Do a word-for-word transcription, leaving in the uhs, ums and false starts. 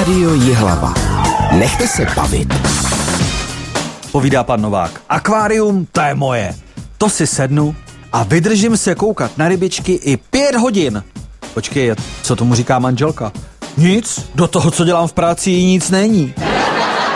Rádio Jihlava. Nechte se bavit. Povídá pan Novák. Akvárium, to je moje. To si sednu a vydržím se koukat na rybičky i pět hodin. Počkej, co tomu říká manželka? Nic, do toho, co dělám v práci, nic není.